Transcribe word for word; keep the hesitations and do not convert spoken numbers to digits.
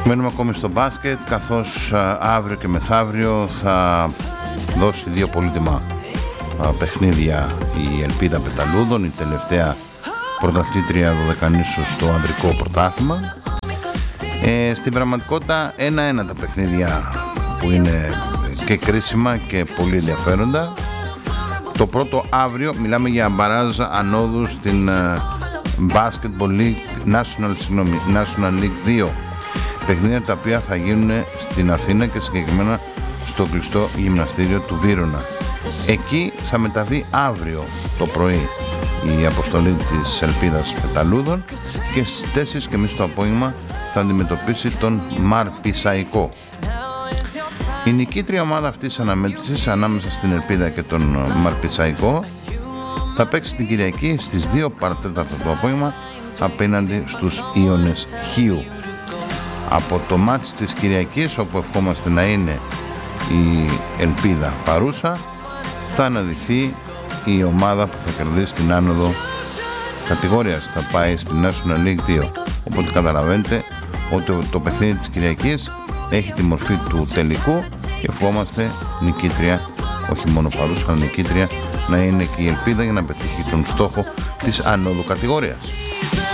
Μένουμε ακόμη στο μπάσκετ, καθώς α, αύριο και μεθαύριο θα δώσει δύο πολύτιμα α, παιχνίδια η Ελπίδα Πεταλούδων, η τελευταία πρωταθλήτρια δωδεκανήσου στο ανδρικό πρωτάθλημα. Ε, στην πραγματικότητα ένα-ένα τα παιχνίδια που είναι και κρίσιμα και πολύ ενδιαφέροντα. Το πρώτο αύριο μιλάμε για μπαράζ ανόδου στην uh, Basketball League National, συγγνώμη, National League δύο, παιχνίδια τα οποία θα γίνουν στην Αθήνα και συγκεκριμένα στο κλειστό γυμναστήριο του Βύρωνα. Εκεί θα μεταβεί αύριο το πρωί η αποστολή της Ελπίδας Πεταλούδων και στις τέσσερις και μισή το απόγευμα θα αντιμετωπίσει τον Μαρπισαϊκό. Η νικήτρια ομάδα αυτής της αναμέτρησης ανάμεσα στην Ελπίδα και τον Μαρπισαϊκό θα παίξει την Κυριακή στις δύο παρά τέταρτο το απόγευμα απέναντι στους Ιώνες Χίου. Από το μάτς της Κυριακής, όπου ευχόμαστε να είναι η Ελπίδα παρούσα, θα αναδειχθεί η ομάδα που θα κερδίσει την άνοδο κατηγορίας, θα πάει στη National League δύο. Οπότε καταλαβαίνετε ότι το παιχνίδι της Κυριακής έχει τη μορφή του τελικού και ευχόμαστε νικήτρια, όχι μόνο παρούσα, αλλά νικήτρια να είναι και η Ελπίδα για να πετύχει τον στόχο της ανόδου κατηγορίας.